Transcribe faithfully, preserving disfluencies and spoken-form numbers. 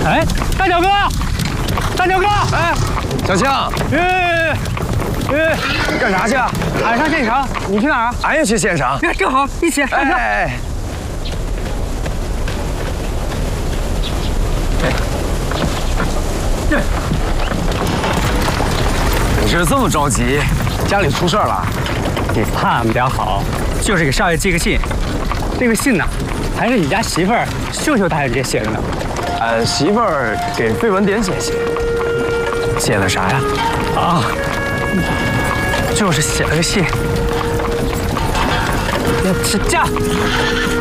哎，大脚哥，大脚哥， 哎，小强， 哎，哎， 干啥去啊？ 俺上县城，你去哪儿啊？ 俺也去县城。 那正好一起上车。 哎。 你这这么着急，家里出事了？ 你怕没点好，就是给少爷寄个信。这个信呢，还是你家媳妇儿秀秀大人姐写的呢。 俺媳妇儿给费文典写信，写的啥呀？ 啊，就是写了个信，要请假。